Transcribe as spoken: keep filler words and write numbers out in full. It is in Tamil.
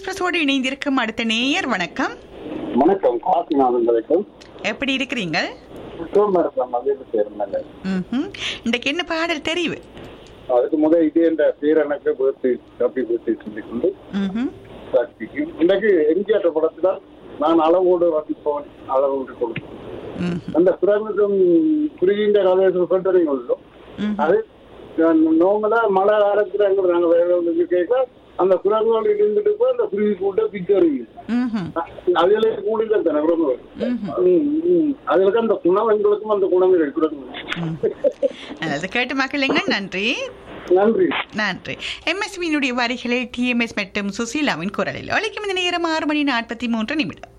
எக்ஸ்பிரஸோடு இணைந்திருக்கும் அடுத்த நேயர் வணக்கம். வணக்கம். காசிநாதன் வணக்கம். எப்படி இருக்கிறீங்க? ம்ஹும். இன்றைக்கு என்ன பாடல் தெரிவு? அதுக்கு முதல் இதே என்ற பேரனுக்கு பேர்த்து காப்பி பேர்த்து சொல்லிக்கொண்டு இன்றைக்கு எம்ஜிஆர் படத்துல நான் அளவோடு வசிப்பவன் அளவோடு கொடுப்பேன் அந்த பிறகும் குறுகின்ற கதையை சொல்றீங்களோ அது நோமலா மழை காலத்துல எங்க நாங்க வேற ஒன்று கேட்க அந்த குரங்கோடு இருந்துட்டு போய் அந்த குருவி கூட்ட பிச்சு அறியும் அதுல கூடிதான் தானே குரங்குகள் அதுல அந்த குணம் எங்களுக்கும் அந்த குணங்கள் அதை கேட்டு மக்களுங்க. நன்றி நன்றி நன்றி. எம்எஸ்வியினுடைய வரிகளில் டிஎம்எஸ் மற்றும் சுசீலாவின் குரலில் ஒலிக்கும் இந்த நேரம் ஆறு மணி நாற்பத்தி மூன்று நிமிடம்.